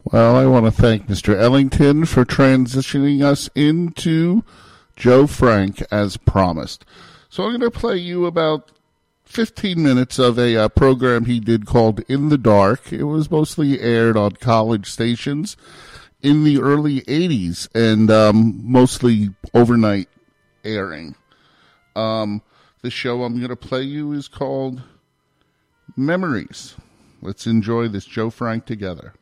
Well, I want to thank Mr. Ellington for transitioning us into Joe Frank as promised. So I'm going to play you about 15 minutes of a program he did called In the Dark. It was mostly aired on college stations in the early 80s and mostly overnight airing. The show I'm going to play you is called Memories. Let's enjoy this Joe Frank together.